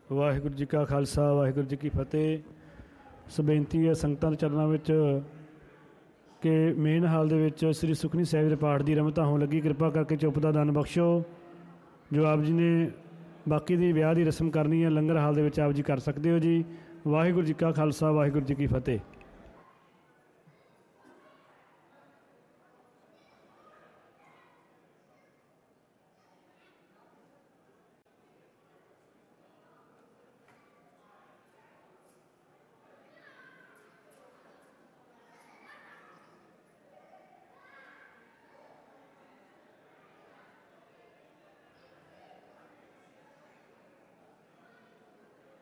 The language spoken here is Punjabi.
ਵਾਹਿਗੁਰੂ ਜੀ ਕਾ ਖਾਲਸਾ ਵਾਹਿਗੁਰੂ ਜੀ ਕੀ ਫਤਿਹ। ਸੋ ਬੇਨਤੀ ਹੈ ਸੰਗਤਾਂ ਦੇ ਚਰਨਾਂ ਵਿੱਚ ਕਿ ਮੇਨ ਹਾਲ ਦੇ ਵਿੱਚ ਸ੍ਰੀ ਸੁਖਮਨੀ ਸਾਹਿਬ ਦੇ ਪਾਠ ਦੀ ਰਮਤਾ ਹੋਣ ਲੱਗੀ। ਕਿਰਪਾ ਕਰਕੇ ਚੁੱਪ ਦਾ ਦਾਨ ਬਖਸ਼ੋ। ਜੋ ਆਪ ਜੀ ਨੇ ਬਾਕੀ ਦੀ ਵਿਆਹ ਦੀ ਰਸਮ ਕਰਨੀ ਹੈ ਲੰਗਰ ਹਾਲ ਦੇ ਵਿੱਚ ਆਪ ਜੀ ਕਰ ਸਕਦੇ ਹੋ ਜੀ। ਵਾਹਿਗੁਰੂ ਜੀ ਕਾ ਖਾਲਸਾ ਵਾਹਿਗੁਰੂ ਜੀ ਕੀ ਫਤਿਹ।